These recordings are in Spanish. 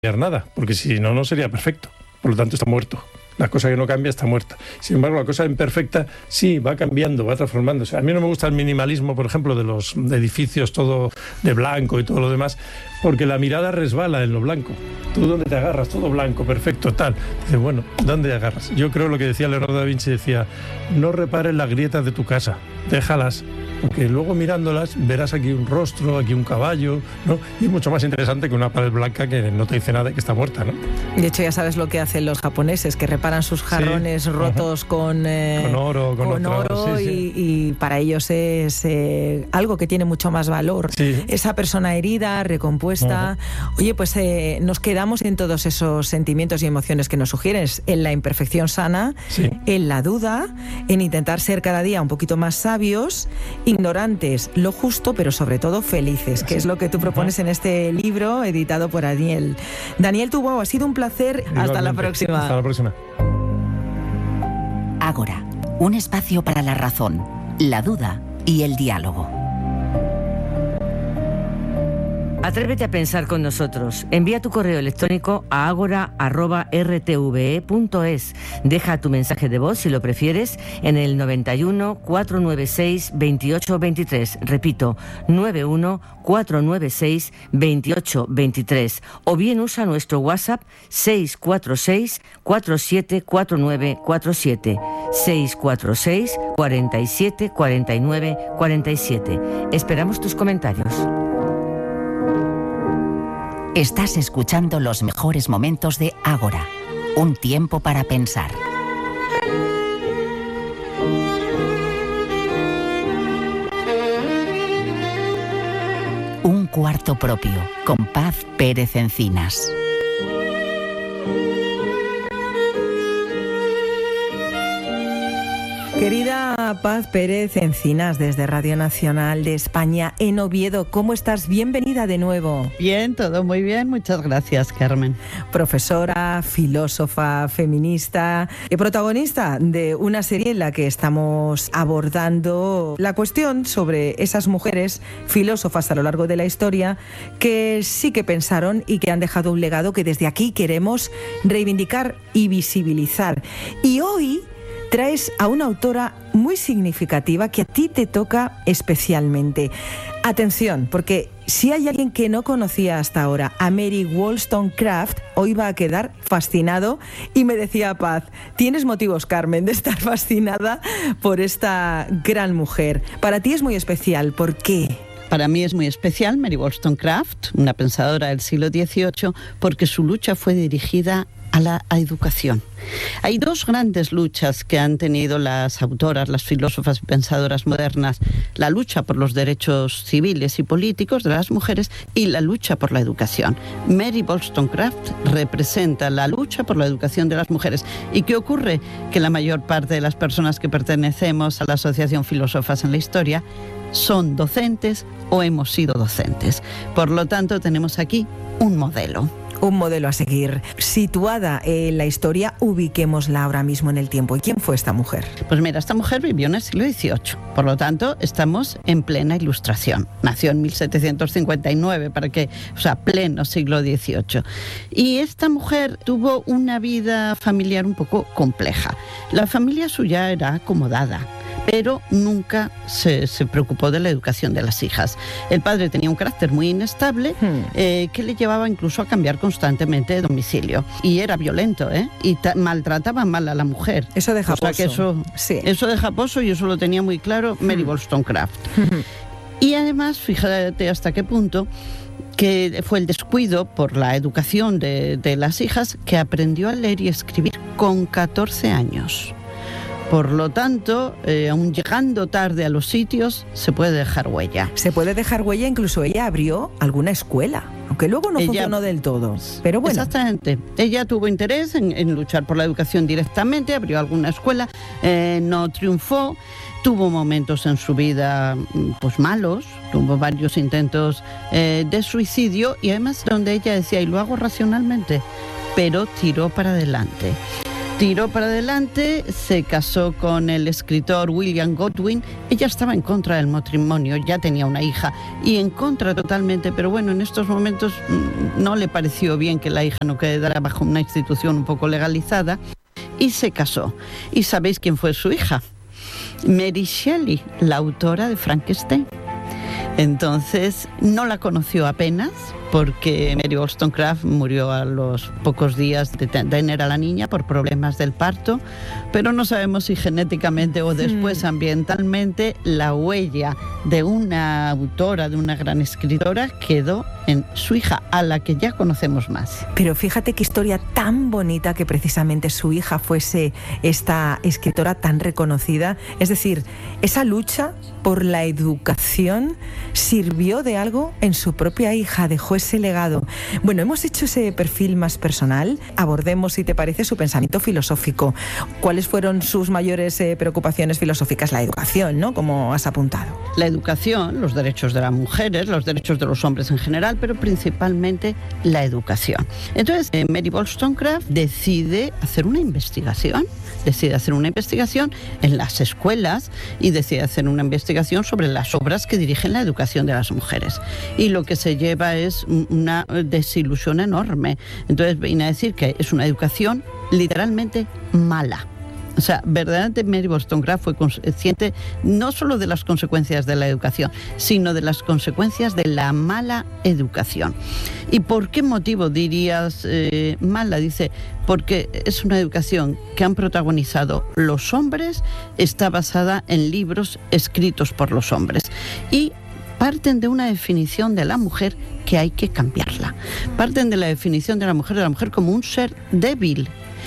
cambiar nada, porque si no, no sería perfecto. Por lo tanto, está muerto. La cosa que no cambia está muerta. Sin embargo, la cosa imperfecta sí va cambiando, va transformándose. A mí no me gusta el minimalismo, por ejemplo, de los edificios todo de blanco y todo lo demás, porque la mirada resbala en lo blanco. ¿Tú dónde te agarras? Todo blanco, perfecto, tal. Dices, bueno, ¿dónde te agarras? Yo creo lo que decía Leonardo da Vinci, decía, no repares las grietas de tu casa, déjalas, porque luego mirándolas verás aquí un rostro, aquí un caballo, ¿no? Y es mucho más interesante que una pared blanca que no te dice nada y que está muerta, ¿no? De hecho, ya sabes lo que hacen los japoneses, que reparan sus jarrones rotos con oro, sí. Y para ellos es algo que tiene mucho más valor. Sí. Esa persona herida, recompuesta. Oye, pues nos quedamos en todos esos sentimientos y emociones que nos sugieres, en la imperfección sana, en la duda, en intentar ser cada día un poquito más sabios, ignorantes, lo justo, pero sobre todo felices, que es lo que tú propones en este libro editado por Daniel. Daniel Tubau, ha sido un placer. Igualmente. Hasta la próxima. Hasta la próxima. Ágora, un espacio para la razón, la duda y el diálogo. Atrévete a pensar con nosotros. Envía tu correo electrónico a agora@rtve.es. Deja tu mensaje de voz, si lo prefieres, en el 91 496 2823. Repito, 91 496 2823. O bien usa nuestro WhatsApp 646 474947. 646 47 49 47. Esperamos tus comentarios. Estás escuchando los mejores momentos de Ágora, un tiempo para pensar. Un cuarto propio, con Paz Pérez Encinas. Querida Paz Pérez Encinas, desde Radio Nacional de España en Oviedo, ¿cómo estás? Bienvenida de nuevo. Bien, todo muy bien, muchas gracias, Carmen. Profesora, filósofa, feminista y protagonista de una serie en la que estamos abordando la cuestión sobre esas mujeres filósofas a lo largo de la historia que sí que pensaron y que han dejado un legado que desde aquí queremos reivindicar y visibilizar. Y hoy traes a una autora muy significativa que a ti te toca especialmente. Atención, porque si hay alguien que no conocía hasta ahora a Mary Wollstonecraft, hoy va a quedar fascinado. Y me decía Paz, tienes motivos, Carmen, de estar fascinada por esta gran mujer. Para ti es muy especial, ¿por qué? Para mí es muy especial Mary Wollstonecraft, una pensadora del siglo XVIII, porque su lucha fue dirigida a la educación. Hay dos grandes luchas que han tenido las autoras, las filósofas y pensadoras modernas: la lucha por los derechos civiles y políticos de las mujeres y la lucha por la educación. Mary Wollstonecraft representa la lucha por la educación de las mujeres. ¿Y qué ocurre? Que la mayor parte de las personas que pertenecemos a la Asociación Filósofas en la Historia son docentes o hemos sido docentes. Por lo tanto, tenemos aquí un modelo. Un modelo a seguir. Situada en la historia, ubiquémosla ahora mismo en el tiempo. ¿Y quién fue esta mujer? Pues mira, esta mujer vivió en el siglo XVIII. Por lo tanto, estamos en plena Ilustración. Nació en 1759, pleno siglo XVIII. Y esta mujer tuvo una vida familiar un poco compleja. La familia suya era acomodada, pero nunca se preocupó de la educación de las hijas. El padre tenía un carácter muy inestable que le llevaba incluso a cambiar constantemente de domicilio. Y era violento, y maltrataba mal a la mujer. Eso deja pozo. Eso deja pozo, y eso lo tenía muy claro Mary Wollstonecraft. Y además, fíjate hasta qué punto que fue el descuido por la educación de las hijas, que aprendió a leer y escribir con 14 años. Por lo tanto, aun llegando tarde a los sitios, se puede dejar huella. Se puede dejar huella, incluso ella abrió alguna escuela, aunque luego no funcionó del todo. Pero bueno. Exactamente. Ella tuvo interés en luchar por la educación directamente, abrió alguna escuela, no triunfó, tuvo momentos en su vida pues malos, tuvo varios intentos de suicidio, y además donde ella decía, y lo hago racionalmente, pero tiró para adelante. tiró para adelante, se casó con el escritor William Godwin. Ella estaba en contra del matrimonio, ya tenía una hija, y en contra totalmente, pero bueno, en estos momentos no le pareció bien que la hija no quedara bajo una institución un poco legalizada, y se casó. ¿Y sabéis quién fue su hija? Mary Shelley, la autora de Frankenstein. Entonces, no la conoció apenas, porque Mary Wollstonecraft murió a los pocos días de tener a la niña por problemas del parto, pero no sabemos si genéticamente o después ambientalmente la huella de una autora, de una gran escritora, quedó en su hija, a la que ya conocemos más. Pero fíjate qué historia tan bonita que precisamente su hija fuese esta escritora tan reconocida. Es decir, esa lucha por la educación sirvió de algo en su propia hija, dejó ese legado. Bueno, hemos hecho ese perfil más personal. Abordemos, si te parece, su pensamiento filosófico. ¿Cuáles fueron sus mayores preocupaciones filosóficas? La educación, ¿no? Como has apuntado. La educación, los derechos de las mujeres, los derechos de los hombres en general, pero principalmente la educación. Entonces, Mary Wollstonecraft decide hacer una investigación en las escuelas y decide hacer una investigación sobre las obras que dirigen la educación de las mujeres. Y lo que se lleva es una desilusión enorme. Entonces viene a decir que es una educación literalmente mala. O sea, verdaderamente Mary Wollstonecraft fue consciente no solo de las consecuencias de la educación, sino de las consecuencias de la mala educación. ¿Y por qué motivo dirías mala? Dice, porque es una educación que han protagonizado los hombres, está basada en libros escritos por los hombres. Y parten de una definición de la mujer que hay que cambiarla. Parten de la definición de la mujer como un ser débil.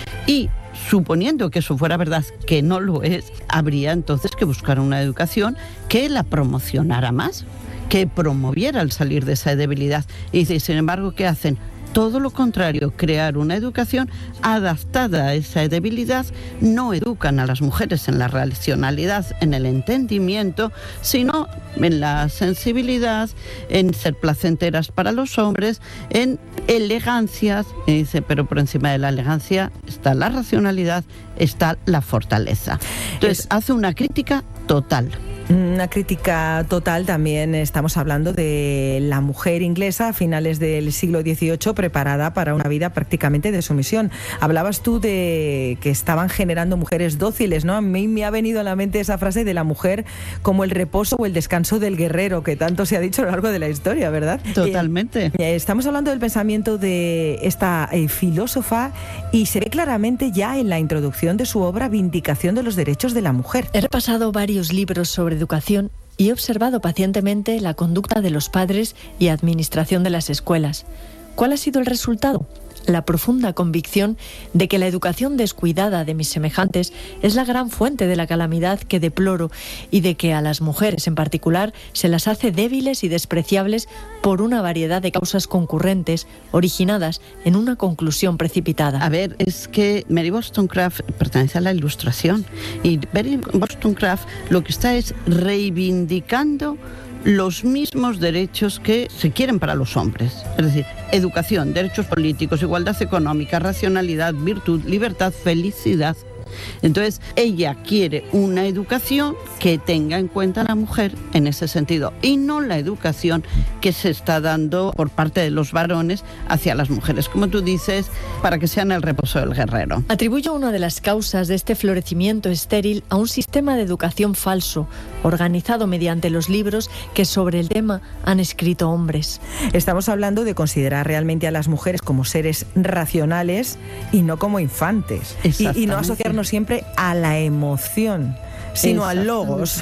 Y suponiendo que eso fuera verdad, que no lo es, habría entonces que buscar una educación que la promocionara más, que promoviera el salir de esa debilidad. Y sin embargo, ¿qué hacen? Todo lo contrario, crear una educación adaptada a esa debilidad. No educan a las mujeres en la racionalidad, en el entendimiento, sino en la sensibilidad, en ser placenteras para los hombres, en elegancias. Y dice, pero por encima de la elegancia está la racionalidad, está la fortaleza. Entonces, hace una crítica total. Una crítica total. También estamos hablando de la mujer inglesa a finales del siglo XVIII preparada para una vida prácticamente de sumisión. Hablabas tú de que estaban generando mujeres dóciles, ¿no? A mí me ha venido a la mente esa frase de la mujer como el reposo o el descanso del guerrero, que tanto se ha dicho a lo largo de la historia, ¿verdad? Totalmente. Estamos hablando del pensamiento de esta filósofa y se ve claramente ya en la introducción de su obra Vindicación de los derechos de la mujer. He repasado varios libros sobre educación y he observado pacientemente la conducta de los padres y administración de las escuelas. ¿Cuál ha sido el resultado? La profunda convicción de que la educación descuidada de mis semejantes es la gran fuente de la calamidad que deploro y de que a las mujeres en particular se las hace débiles y despreciables por una variedad de causas concurrentes originadas en una conclusión precipitada. A ver, es que Mary Wollstonecraft pertenece a la Ilustración y Mary Wollstonecraft lo que está es reivindicando los mismos derechos que se quieren para los hombres. Es decir, educación, derechos políticos, igualdad económica, racionalidad, virtud, libertad, felicidad. Entonces, ella quiere una educación que tenga en cuenta a la mujer en ese sentido y no la educación que se está dando por parte de los varones hacia las mujeres, como tú dices, para que sean el reposo del guerrero. Atribuyo una de las causas de este florecimiento estéril a un sistema de educación falso, organizado mediante los libros que sobre el tema han escrito hombres. Estamos hablando de considerar realmente a las mujeres como seres racionales y no como infantes. Y no asociarnos siempre a la emoción, sino al logos.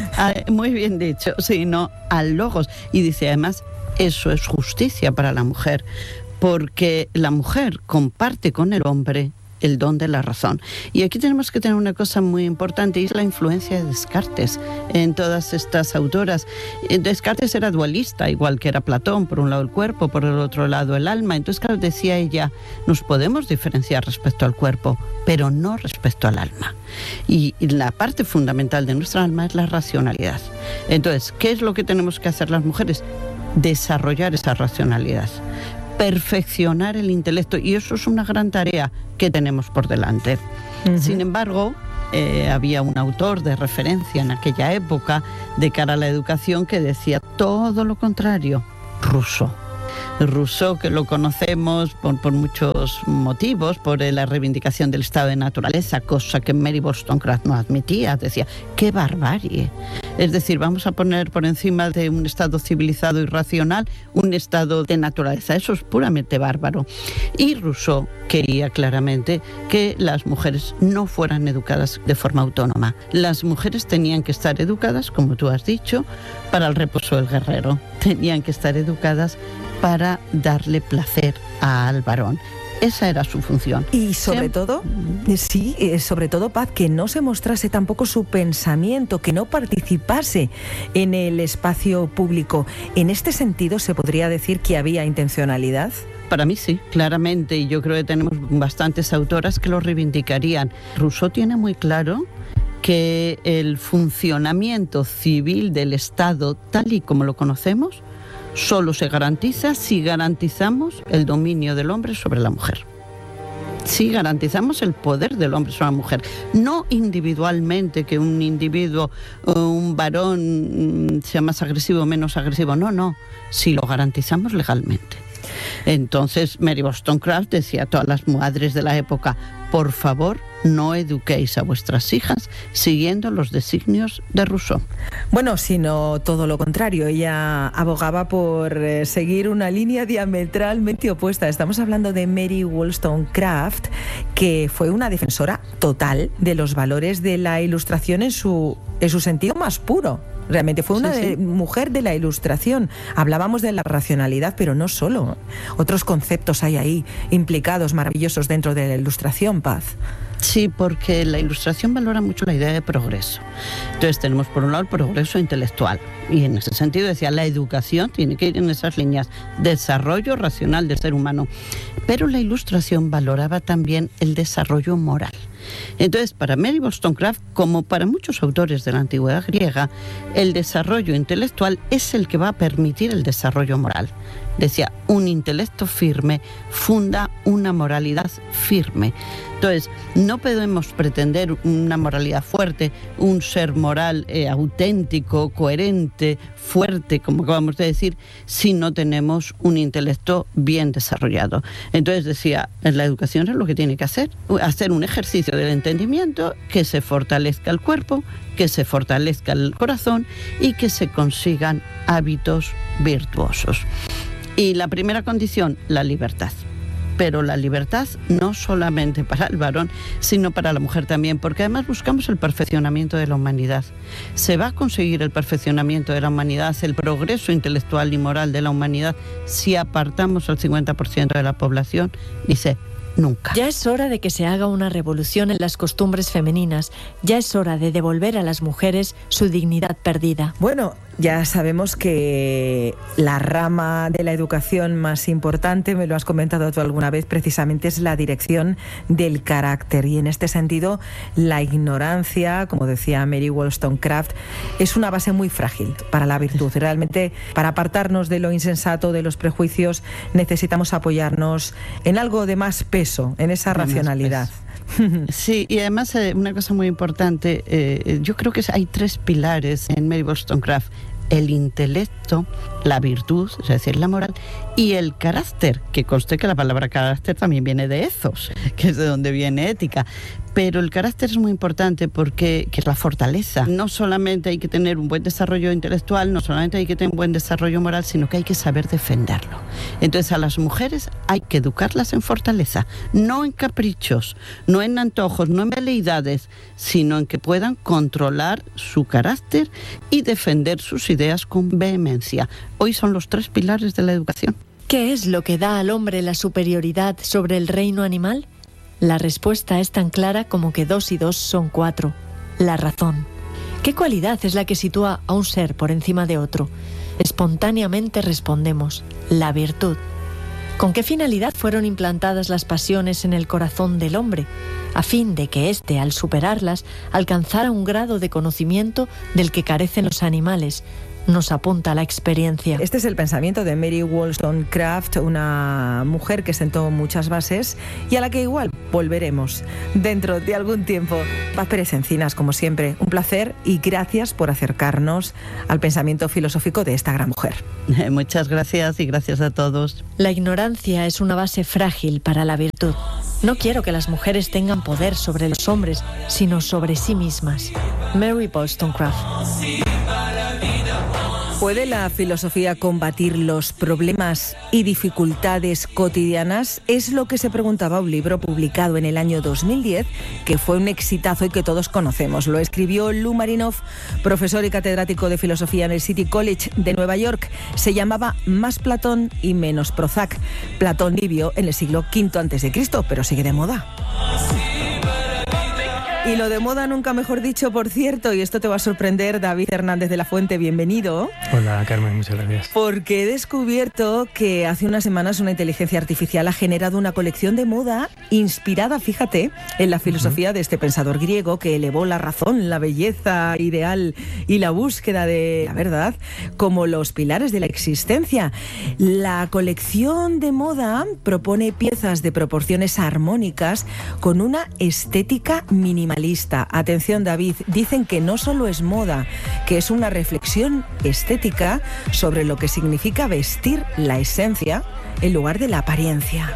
Muy bien dicho, sino al logos. Y dice además, eso es justicia para la mujer, porque la mujer comparte con el hombre el don de la razón. Y aquí tenemos que tener una cosa muy importante, y es la influencia de Descartes en todas estas autoras. Descartes era dualista, igual que era Platón, por un lado el cuerpo, por el otro lado el alma. Entonces, claro, decía ella, nos podemos diferenciar respecto al cuerpo, pero no respecto al alma. Y la parte fundamental de nuestra alma es la racionalidad. Entonces, ¿qué es lo que tenemos que hacer las mujeres? Desarrollar esa racionalidad. perfeccionar el intelecto, y eso es una gran tarea que tenemos por delante. Sin embargo, había un autor de referencia en aquella época de cara a la educación que decía todo lo contrario, Rousseau. Rousseau, que lo conocemos por muchos motivos, por la reivindicación del estado de naturaleza, cosa que Mary Wollstonecraft no admitía, decía, ¡qué barbarie! Es decir, vamos a poner por encima de un estado civilizado y racional un estado de naturaleza, eso es puramente bárbaro. Y Rousseau quería claramente que las mujeres no fueran educadas de forma autónoma. Las mujeres tenían que estar educadas, como tú has dicho, para el reposo del guerrero. Tenían que estar educadas para darle placer al varón. Esa era su función. Y sobre todo, sobre todo, Paz, que no se mostrase tampoco su pensamiento, que no participase en el espacio público. En este sentido, ¿se podría decir que había intencionalidad? Para mí sí, claramente, y yo creo que tenemos bastantes autoras que lo reivindicarían. Rousseau tiene muy claro que el funcionamiento civil del Estado, tal y como lo conocemos, solo se garantiza si garantizamos el dominio del hombre sobre la mujer. Si garantizamos el poder del hombre sobre la mujer. No individualmente, que un individuo, un varón sea más agresivo o menos agresivo. No. Si lo garantizamos legalmente. Entonces Mary Wollstonecraft decía a todas las madres de la época, por favor, no eduquéis a vuestras hijas siguiendo los designios de Rousseau. Bueno, sino todo lo contrario. Ella abogaba por seguir una línea diametralmente opuesta. Estamos hablando de Mary Wollstonecraft, que fue una defensora total de los valores de la Ilustración en su sentido más puro. Realmente fue una mujer de la Ilustración. Hablábamos de la racionalidad, pero no solo. Otros conceptos hay ahí implicados, maravillosos dentro de la Ilustración, Paz. Sí, porque la Ilustración valora mucho la idea de progreso. Entonces tenemos por un lado el progreso intelectual, y en ese sentido decía, la educación tiene que ir en esas líneas, desarrollo racional del ser humano. Pero la Ilustración valoraba también el desarrollo moral. Entonces, para Mary Wollstonecraft, como para muchos autores de la antigüedad griega, el desarrollo intelectual es el que va a permitir el desarrollo moral. Decía, un intelecto firme funda una moralidad firme. Entonces, no podemos pretender una moralidad fuerte, un ser moral auténtico, coherente, fuerte, como acabamos de decir, si no tenemos un intelecto bien desarrollado. Entonces decía, la educación es lo que tiene que hacer un ejercicio del entendimiento, que se fortalezca el cuerpo, que se fortalezca el corazón y que se consigan hábitos virtuosos. Y la primera condición, la libertad. Pero la libertad no solamente para el varón, sino para la mujer también, porque además buscamos el perfeccionamiento de la humanidad. Se va a conseguir el perfeccionamiento de la humanidad, el progreso intelectual y moral de la humanidad, si apartamos al 50% de la población, dice, nunca. Ya es hora de que se haga una revolución en las costumbres femeninas. Ya es hora de devolver a las mujeres su dignidad perdida. Bueno, ya sabemos que la rama de la educación más importante, me lo has comentado tú alguna vez, precisamente es la dirección del carácter. Y en este sentido, la ignorancia, como decía Mary Wollstonecraft, es una base muy frágil para la virtud. Realmente, para apartarnos de lo insensato, de los prejuicios, necesitamos apoyarnos en algo de más peso, en esa racionalidad. Sí, y además una cosa muy importante, yo creo que hay 3 pilares en Mary Wollstonecraft: el intelecto, la virtud, es decir, la moral, y el carácter, que conste que la palabra carácter también viene de ethos, que es de donde viene ética. Pero el carácter es muy importante porque es la fortaleza. No solamente hay que tener un buen desarrollo intelectual, no solamente hay que tener un buen desarrollo moral, sino que hay que saber defenderlo. Entonces a las mujeres hay que educarlas en fortaleza, no en caprichos, no en antojos, no en veleidades, sino en que puedan controlar su carácter y defender sus ideas con vehemencia. Hoy son los 3 pilares de la educación. ¿Qué es lo que da al hombre la superioridad sobre el reino animal? La respuesta es tan clara como que 2 y 2 son 4. La razón. ¿Qué cualidad es la que sitúa a un ser por encima de otro? Espontáneamente respondemos, la virtud. ¿Con qué finalidad fueron implantadas las pasiones en el corazón del hombre? A fin de que éste, al superarlas, alcanzara un grado de conocimiento del que carecen los animales, nos apunta la experiencia. Este es el pensamiento de Mary Wollstonecraft, una mujer que sentó muchas bases y a la que igual volveremos dentro de algún tiempo. Paz Pérez Encinas, como siempre, un placer y gracias por acercarnos al pensamiento filosófico de esta gran mujer. Muchas gracias y gracias a todos. La ignorancia es una base frágil para la virtud. No quiero que las mujeres tengan poder sobre los hombres, sino sobre sí mismas. Mary Wollstonecraft. ¿Puede la filosofía combatir los problemas y dificultades cotidianas? Es lo que se preguntaba un libro publicado en el año 2010, que fue un exitazo y que todos conocemos. Lo escribió Lou Marinoff, profesor y catedrático de filosofía en el City College de Nueva York. Se llamaba Más Platón y menos Prozac. Platón vivió en el siglo V a.C., pero sigue de moda. Y lo de moda nunca mejor dicho, por cierto, y esto te va a sorprender, David Hernández de la Fuente, bienvenido. Hola, Carmen, muchas gracias. Porque he descubierto que hace unas semanas una inteligencia artificial ha generado una colección de moda inspirada, fíjate, en la filosofía de este pensador griego que elevó la razón, la belleza ideal y la búsqueda de la verdad como los pilares de la existencia. La colección de moda propone piezas de proporciones armónicas con una estética minimalista. Atención, David, dicen que no solo es moda, que es una reflexión estética sobre lo que significa vestir la esencia en lugar de la apariencia.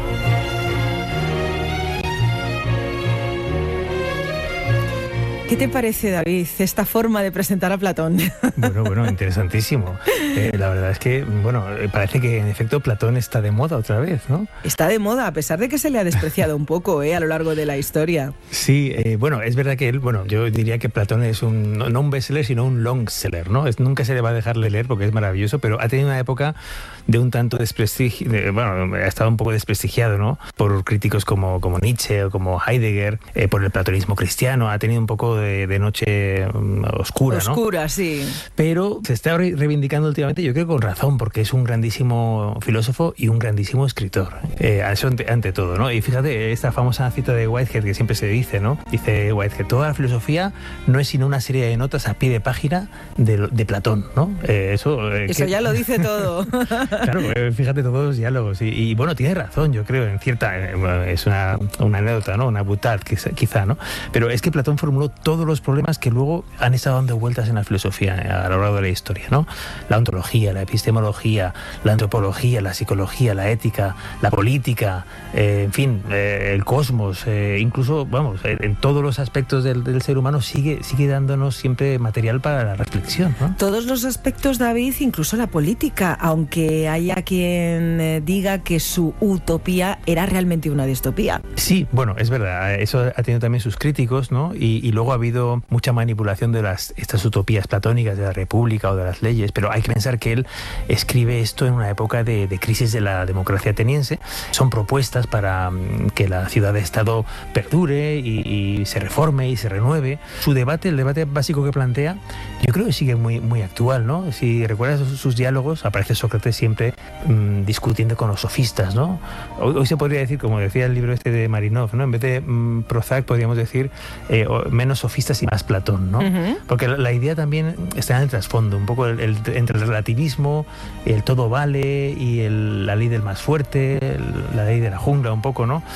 ¿Qué te parece, David, esta forma de presentar a Platón? Bueno, interesantísimo. La verdad es que, parece que en efecto Platón está de moda otra vez, ¿no? Está de moda, a pesar de que se le ha despreciado un poco a lo largo de la historia. Sí, es verdad que él, yo diría que Platón es no un bestseller, sino un long seller, ¿no? Nunca se le va a dejar de leer porque es maravilloso, pero ha tenido una época de un tanto desprestigio, ha estado un poco desprestigiado, ¿no? Por críticos como Nietzsche o como Heidegger, por el platonismo cristiano, ha tenido un poco de noche oscura, ¿no? Oscura, sí. Pero se está reivindicando últimamente, yo creo con razón, porque es un grandísimo filósofo y un grandísimo escritor. Eso ante todo, ¿no? Y fíjate, esta famosa cita de Whitehead que siempre se dice, ¿no? Dice Whitehead, toda la filosofía no es sino una serie de notas a pie de página de Platón, ¿no? Eso ya lo dice todo. Claro, fíjate todos los diálogos. Y tiene razón, yo creo, en cierta... es una anécdota, ¿no? Una butad, quizá, ¿no? Pero es que Platón formuló todos los problemas que luego han estado dando vueltas en la filosofía a lo largo de la historia, ¿no? La ontología, la epistemología, la antropología, la psicología, la ética, la política, en fin, el cosmos, incluso, en todos los aspectos del ser humano sigue dándonos siempre material para la reflexión, ¿no? Todos los aspectos, David, incluso la política, aunque haya quien diga que su utopía era realmente una distopía. Sí, es verdad, eso ha tenido también sus críticos, ¿no? Y luego ha habido mucha manipulación de estas utopías platónicas de la República o de las leyes, pero hay que pensar que él escribe esto en una época de crisis de la democracia ateniense. Son propuestas para que la ciudad-estado perdure y se reforme y se renueve. El debate básico que plantea, yo creo que sigue muy, muy actual, ¿no? Si recuerdas sus diálogos, aparece Sócrates siempre discutiendo con los sofistas, ¿no? Hoy se podría decir, como decía el libro este de Marinoff, ¿no? En vez de Prozac podríamos decir menos sofistas y más Platón, ¿no? Uh-huh. Porque la idea también está en el trasfondo, un poco entre el relativismo, el todo vale y la ley del más fuerte, la ley de la jungla un poco, ¿no?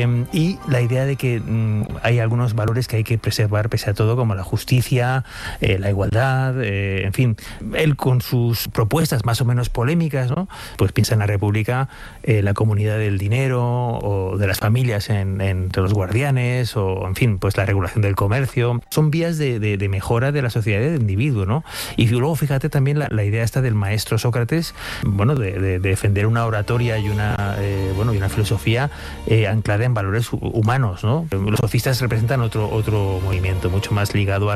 Y la idea de que hay algunos valores que hay que preservar pese a todo, como la justicia, la igualdad, en fin. Él con sus propuestas más o menos polémicas, ¿no? Pues piensa en la República, la comunidad del dinero o de las familias entre los guardianes, o en fin, pues la regulación del comercio. Son vías de mejora de la sociedad y del individuo, ¿no? Y luego fíjate también la idea esta del maestro Sócrates, de defender una oratoria y una filosofía anclada en valores humanos, ¿no? Los sofistas representan otro movimiento mucho más ligado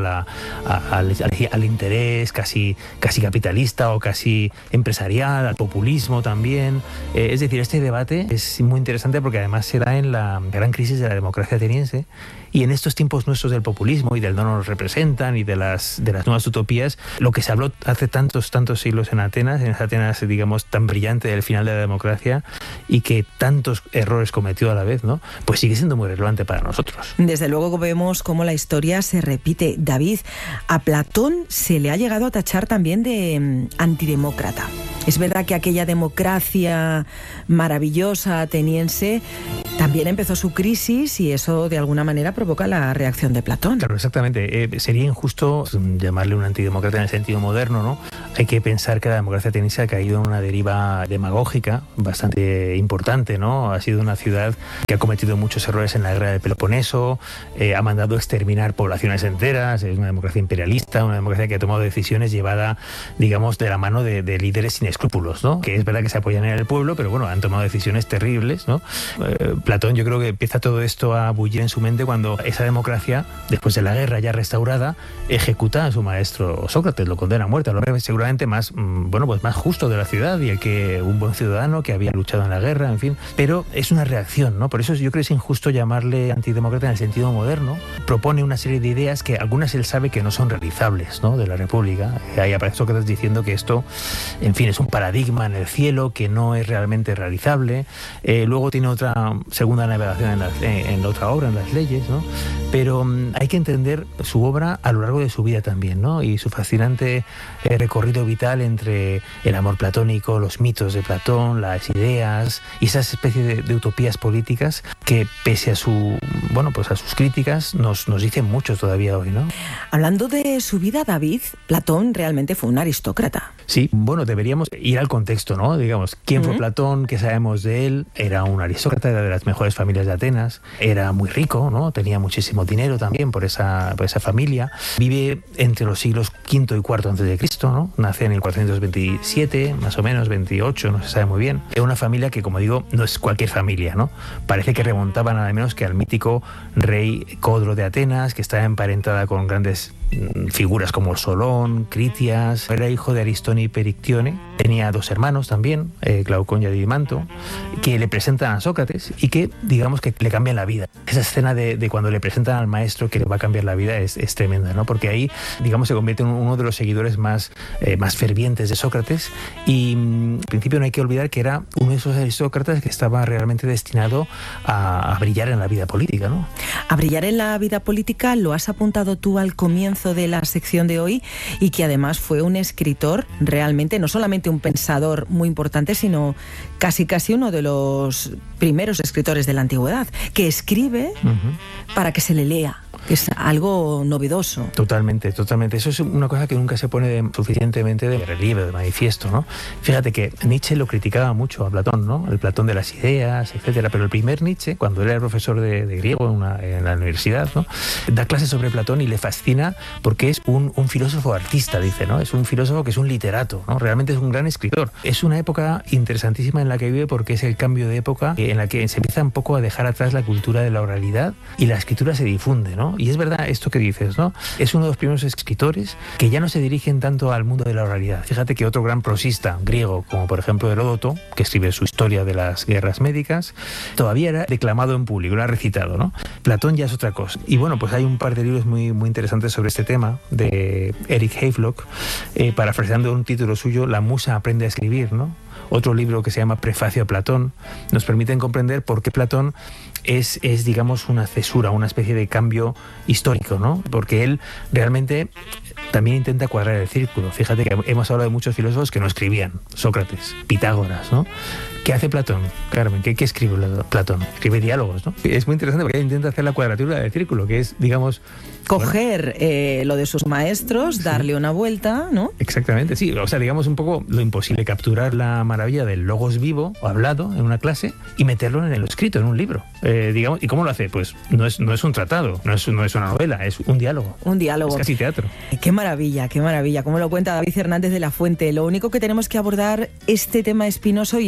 al interés casi capitalista o casi empresarial, al populismo también. Es decir, este debate es muy interesante porque además se da en la gran crisis de la democracia ateniense y en estos tiempos nuestros del populismo. populismo y del no nos representan y de las nuevas utopías, lo que se habló hace tantos siglos en esa Atenas, digamos, tan brillante del final de la democracia y que tantos errores cometió a la vez, ¿no? Pues sigue siendo muy relevante para nosotros. Desde luego vemos cómo la historia se repite. David, a Platón se le ha llegado a tachar también de antidemócrata. Es verdad que aquella democracia maravillosa ateniense también empezó su crisis y eso de alguna manera provoca la reacción de Platón. Claro, exactamente. Sería injusto llamarle un antidemócrata en el sentido moderno, ¿no? Hay que pensar que la democracia ateniense ha caído en una deriva demagógica bastante importante, ¿no? Ha sido una ciudad que ha cometido muchos errores en la guerra del Peloponeso, ha mandado exterminar poblaciones enteras, es una democracia imperialista, una democracia que ha tomado decisiones llevada, digamos, de la mano de líderes sin escrúpulos, ¿no? Que es verdad que se apoyan en el pueblo, pero bueno, han tomado decisiones terribles, ¿no? Platón, yo creo que empieza todo esto a bullir en su mente cuando esa democracia, después de la guerra ya restaurada, ejecuta a su maestro Sócrates, lo condena a muerte, al hombre seguramente más, pues más justo de la ciudad y el que un buen ciudadano que había luchado en la guerra, en fin, pero es una reacción, ¿no? Por eso yo creo que es injusto llamarle antidemócrata en el sentido moderno. Propone una serie de ideas que algunas él sabe que no son realizables, ¿no? De la República. Ahí aparece Sócrates diciendo que esto, en fin, es un paradigma en el cielo que no es realmente realizable. Luego tiene otra segunda navegación en otra obra, en las leyes, ¿no? Pero hay que entender su obra a lo largo de su vida también, ¿no? Y su fascinante recorrido vital entre el amor platónico, los mitos de Platón, las ideas y esas especies de utopías políticas que, pese a a sus críticas, nos dicen mucho todavía hoy, ¿no? Hablando de su vida, David, Platón realmente fue un aristócrata. Sí, bueno, deberíamos ir al contexto, ¿no? Digamos, ¿quién fue Platón? ¿Qué sabemos de él? Era un aristócrata, era de las mejores familias de Atenas, era muy rico, ¿no? Tenía muchísimo dinero también por esa familia. Vive entre los siglos V y IV antes de Cristo, ¿no? Nace en el 427, más o menos, 28, no se sabe muy bien. Es una familia que, como digo, no es cualquier familia, ¿no? Parece que remontaba nada menos que al mítico rey Codro de Atenas, que estaba emparentada con grandes figuras como Solón, Critias. Era hijo de Aristón y Perictione. Tenía dos hermanos también, Glaucón y Didimanto, que le presentan a Sócrates y que, digamos, que le cambian la vida. Esa escena de cuando le presentan al maestro que le va a cambiar la vida es tremenda, ¿no? Porque ahí, digamos, se convierte en uno de los seguidores más fervientes de Sócrates y, en principio, no hay que olvidar que era uno de esos aristócratas que estaba realmente destinado a brillar en la vida política, ¿no? A brillar en la vida política lo has apuntado tú al comienzo de la sección de hoy y que además fue un escritor realmente, no solamente un pensador muy importante, sino casi uno de los primeros escritores de la antigüedad, que escribe para que se le lea, que es algo novedoso. Totalmente. Eso es una cosa que nunca se pone suficientemente de relieve, de manifiesto, ¿no? Fíjate que Nietzsche lo criticaba mucho a Platón, ¿no? El Platón de las ideas, etcétera. Pero el primer Nietzsche, cuando él era profesor de griego en la universidad, ¿no? Da clases sobre Platón y le fascina porque es un filósofo artista, dice, ¿no? Es un filósofo que es un literato, ¿no? Realmente es un gran escritor. Es una época interesantísima en la que vive porque es el cambio de época en la que se empieza un poco a dejar atrás la cultura de la oralidad y la escritura se difunde, ¿no? Y es verdad esto que dices, ¿no? Es uno de los primeros escritores que ya no se dirigen tanto al mundo de la oralidad. Fíjate que otro gran prosista griego, como por ejemplo Heródoto, que escribe su historia de las guerras médicas, todavía era declamado en público, era recitado, ¿no? Platón ya es otra cosa. Y bueno, pues hay un par de libros muy interesantes sobre este tema de Eric Havelock, parafraseando un título suyo, La musa aprende a escribir, ¿no? Otro libro que se llama Prefacio a Platón, nos permiten comprender por qué Platón es digamos, una cesura, una especie de cambio histórico, ¿no? Porque él realmente también intenta cuadrar el círculo. Fíjate que hemos hablado de muchos filósofos que no escribían, Sócrates, Pitágoras, ¿no? ¿Qué hace Platón, Carmen? ¿Qué escribe Platón? Escribe diálogos, ¿no? Es muy interesante porque él intenta hacer la cuadratura del círculo, que es, digamos... Coger lo de sus maestros, darle una vuelta, ¿no? Exactamente, sí. O sea, digamos un poco lo imposible, capturar la maravilla del logos vivo o hablado en una clase y meterlo en lo escrito, en un libro. Digamos, ¿y cómo lo hace? Pues no es un tratado, no es una novela, es un diálogo. Un diálogo. Es casi teatro. Qué maravilla, qué maravilla. Como lo cuenta David Hernández de la Fuente. Lo único que tenemos que abordar este tema espinoso y es que si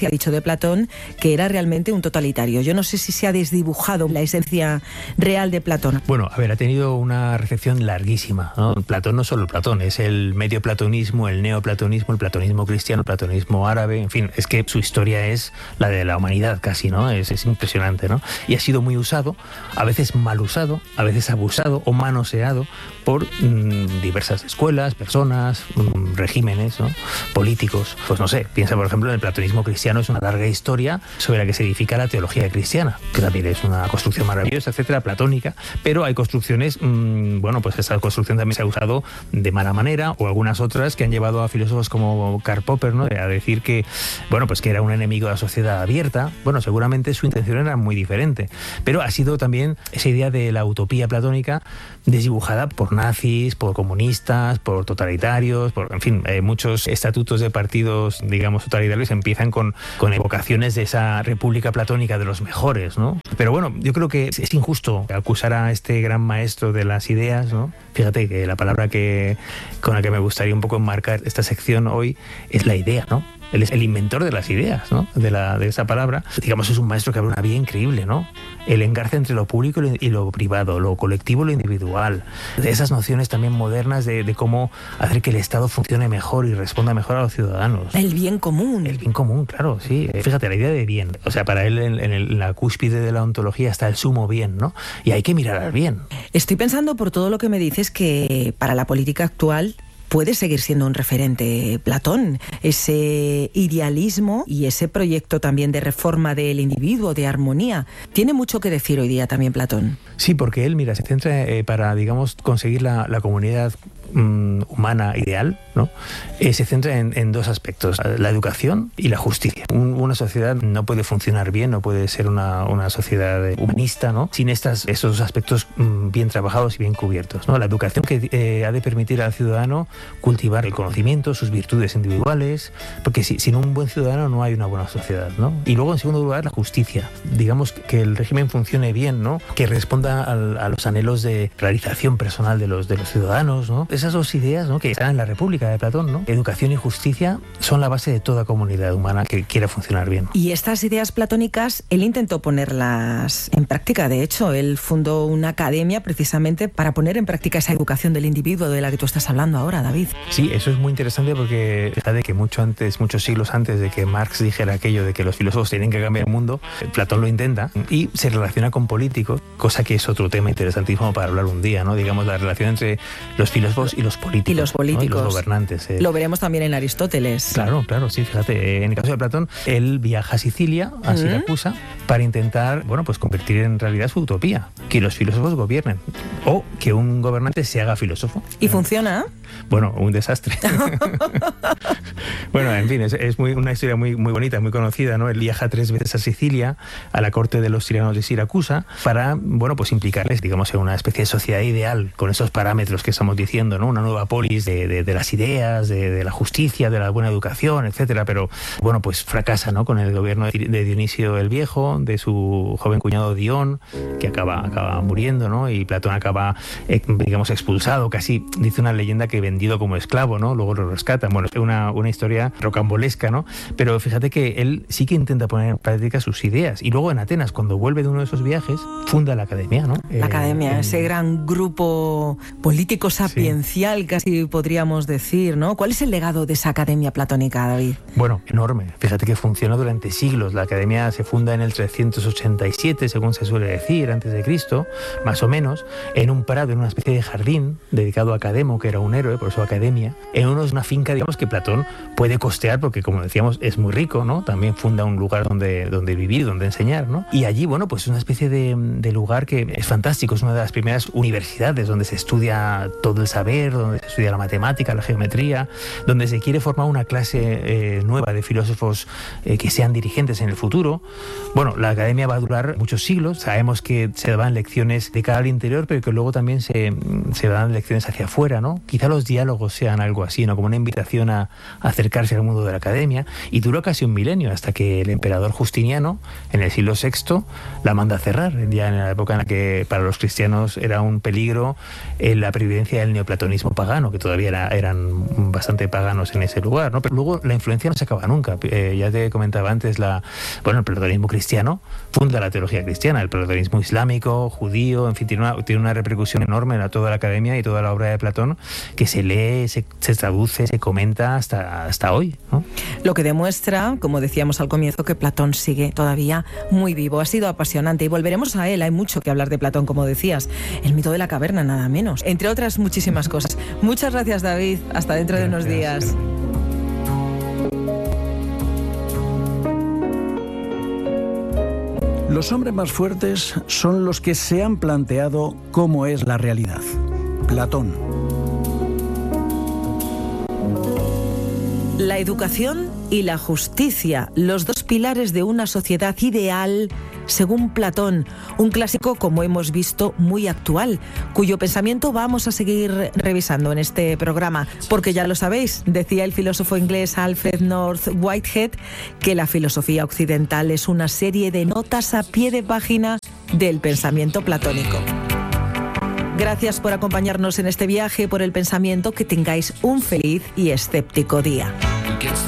ha dicho de Platón, que era realmente un totalitario. Yo no sé si se ha desdibujado la esencia real de Platón. Bueno, a ver, ha tenido una recepción larguísima, ¿no? Platón no solo Platón, es el medio platonismo, el neoplatonismo, el platonismo cristiano, el platonismo árabe, en fin, es que su historia es la de la humanidad casi, ¿no? Es impresionante, ¿no? Y ha sido muy usado, a veces mal usado, a veces abusado o manoseado por diversas escuelas, personas, regímenes, ¿no? Políticos. Pues no sé, piensa por ejemplo en el platonismo cristiano, es una larga historia sobre la que se edifica la teología cristiana, que también es una construcción maravillosa, etcétera, platónica, pero hay construcciones, bueno, pues esa construcción también se ha usado de mala manera, o algunas otras que han llevado a filósofos como Karl Popper, ¿no? A decir que, bueno, pues que era un enemigo de la sociedad abierta. Bueno, seguramente su intención era muy diferente, pero ha sido también esa idea de la utopía platónica desdibujada por nazis, por comunistas, por totalitarios, por, en fin, muchos estatutos de partidos, digamos, totalitarios empiezan con evocaciones de esa república platónica de los mejores, ¿no? Pero bueno, yo creo que es injusto acusar a este gran maestro de las ideas, ¿no? Fíjate que la palabra con la que me gustaría un poco enmarcar esta sección hoy es la idea, ¿no? Él es el inventor de las ideas, ¿no? De esa palabra. Digamos, es un maestro que abre una vía increíble, ¿no? El engarce entre lo público y lo privado, lo colectivo y lo individual. Esas nociones también modernas de cómo hacer que el Estado funcione mejor y responda mejor a los ciudadanos. El bien común. El bien común, claro, sí. Fíjate, la idea de bien. O sea, para él en la cúspide de la ontología está el sumo bien, ¿no? Y hay que mirar al bien. Estoy pensando por todo lo que me dices que para la política actual puede seguir siendo un referente Platón, ese idealismo y ese proyecto también de reforma del individuo, de armonía. Tiene mucho que decir hoy día también Platón. Sí, porque él, mira, se centra para, digamos, conseguir la comunidad humana ideal, ¿no? Se centra en dos aspectos, la educación y la justicia. Una sociedad no puede funcionar bien, no puede ser una sociedad humanista, ¿no? Sin esos aspectos bien trabajados y bien cubiertos, ¿no? La educación que ha de permitir al ciudadano cultivar el conocimiento, sus virtudes individuales, porque sin un buen ciudadano no hay una buena sociedad, ¿no? Y luego, en segundo lugar, la justicia. Digamos que el régimen funcione bien, ¿no? Que responda a los anhelos de realización personal de los ciudadanos, ¿no? Esas dos ideas, ¿no? Que están en la República de Platón, ¿no? Educación y justicia son la base de toda comunidad humana que quiera funcionar bien. Y estas ideas platónicas, él intentó ponerlas en práctica. De hecho, él fundó una academia precisamente para poner en práctica esa educación del individuo de la que tú estás hablando ahora, David. Sí, eso es muy interesante porque fíjate que muchos siglos antes de que Marx dijera aquello de que los filósofos tienen que cambiar el mundo, Platón lo intenta y se relaciona con políticos, cosa que es otro tema interesantísimo para hablar un día, ¿no? Digamos, la relación entre los filósofos y los políticos. Y los políticos. ¿No? Y los gobernantes. Lo veremos también en Aristóteles. Claro, sí, fíjate. En el caso de Platón, él viaja a Sicilia, a Siracusa, para intentar, bueno, pues convertir en realidad su utopía, que los filósofos gobiernen, o que un gobernante se haga filósofo. ¿Y funciona? Bueno, un desastre. Bueno, en fin, es una historia muy, muy bonita, muy conocida, ¿no? Él viaja 3 veces a Sicilia, a la corte de los tiranos de Siracusa, para, bueno, pues implicarles, digamos, en una especie de sociedad ideal, con esos parámetros que estamos diciendo, ¿no? Una nueva polis de las ideas, de la justicia, de la buena educación, etcétera. Pero, bueno, pues fracasa, ¿no? Con el gobierno de Dionisio el Viejo, de su joven cuñado Dion, que acaba muriendo, ¿no? Y Platón acaba, digamos, expulsado, casi, dice una leyenda, que vendido como esclavo, ¿no? Luego lo rescatan. Bueno, es una historia rocambolesca, ¿no? Pero fíjate que él sí que intenta poner en práctica sus ideas. Y luego en Atenas, cuando vuelve de uno de esos viajes, funda la academia, ¿no? La academia, ese gran grupo político sapiencial, sí, casi podríamos decir, ¿no? ¿Cuál es el legado de esa academia platónica, David? Bueno, enorme. Fíjate que funcionó durante siglos. La academia se funda en el 387, según se suele decir, antes de Cristo, más o menos, en un prado, en una especie de jardín dedicado a Cademo, que era un héroe, por su academia, en una finca, digamos, que Platón puede costear, porque, como decíamos, es muy rico, ¿no? También funda un lugar donde vivir, donde enseñar, ¿no? Y allí, bueno, pues es una especie de lugar que es fantástico, es una de las primeras universidades donde se estudia todo el saber, donde se estudia la matemática, la geometría, donde se quiere formar una clase nueva de filósofos que sean dirigentes en el futuro. Bueno, la academia va a durar muchos siglos, sabemos que se daban lecciones de cara al interior, pero que luego también se dan lecciones hacia afuera, ¿no? Quizá los diálogos sean algo así, ¿no? Como una invitación a acercarse al mundo de la academia, y duró casi un milenio hasta que el emperador Justiniano, en el siglo VI, la manda a cerrar, ya en la época en la que para los cristianos era un peligro la pervivencia del neoplatonismo. platonismo pagano, que todavía eran bastante paganos en ese lugar, ¿no? Pero luego la influencia no se acaba nunca. Ya te comentaba antes, el platonismo cristiano funda la teología cristiana, el platonismo islámico, judío, en fin, tiene una repercusión enorme en toda la academia y toda la obra de Platón, que se lee, se traduce, se comenta hasta hoy, ¿no? Lo que demuestra, como decíamos al comienzo, que Platón sigue todavía muy vivo. Ha sido apasionante y volveremos a él. Hay mucho que hablar de Platón, como decías. El mito de la caverna, nada menos. Entre otras muchísimas cosas. Muchas gracias, David. Hasta dentro de unos días. Los hombres más fuertes son los que se han planteado cómo es la realidad. Platón. La educación y la justicia, los dos pilares de una sociedad ideal, según Platón, un clásico, como hemos visto, muy actual, cuyo pensamiento vamos a seguir revisando en este programa, porque ya lo sabéis, decía el filósofo inglés Alfred North Whitehead, que la filosofía occidental es una serie de notas a pie de página del pensamiento platónico. Gracias por acompañarnos en este viaje por el pensamiento. Que tengáis un feliz y escéptico día.